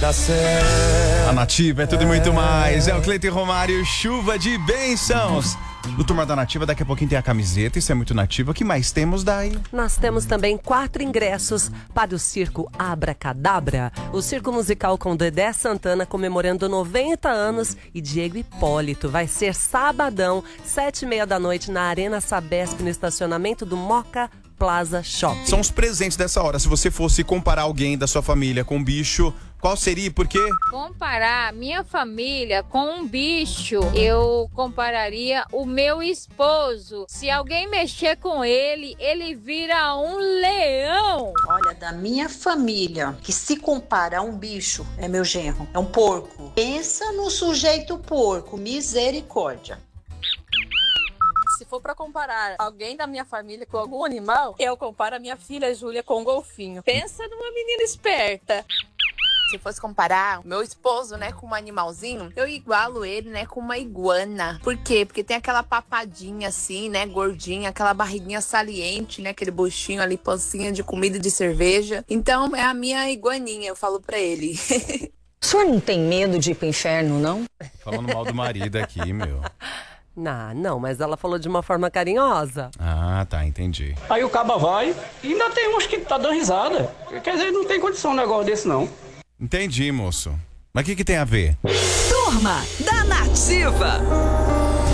dar certo. A Nativa é tudo e muito mais. É o Cleiton Romário, chuva de bênçãos. Do Turma da Nativa, daqui a pouquinho tem a camiseta, isso é muito nativa. O que mais temos, Dai? Nós temos também 4 ingressos para o Circo Abracadabra. O circo musical com Dedé Santana comemorando 90 anos e Diego Hipólito. Vai ser sabadão, 7h30 da noite, na Arena Sabesp, no estacionamento do Moca Plaza Shopping. São os presentes dessa hora. Se você fosse comparar alguém da sua família com um bicho, qual seria e por quê? Comparar minha família com um bicho, eu compararia o meu esposo. Se alguém mexer com ele, ele vira um leão. Olha, da minha família, que se compara a um bicho, é meu genro, é um porco. Pensa no sujeito porco, misericórdia. Se for pra comparar alguém da minha família com algum animal, eu comparo a minha filha Júlia com um golfinho. Pensa numa menina esperta. Se fosse comparar o meu esposo, né, com um animalzinho, eu igualo ele, né, com uma iguana. Por quê? Porque tem aquela papadinha assim, né, gordinha, aquela barriguinha saliente, né, aquele buchinho ali, pancinha de comida e de cerveja. Então, é a minha iguaninha, eu falo pra ele. O senhor não tem medo de ir pro inferno, não? Falando mal do marido aqui, meu. Não, mas ela falou de uma forma carinhosa. Ah, tá, entendi. Aí o caba vai e ainda tem uns que tá dando risada. Quer dizer, não tem condição um negócio desse, não. Entendi, moço. Mas o que tem a ver? Turma da Nativa.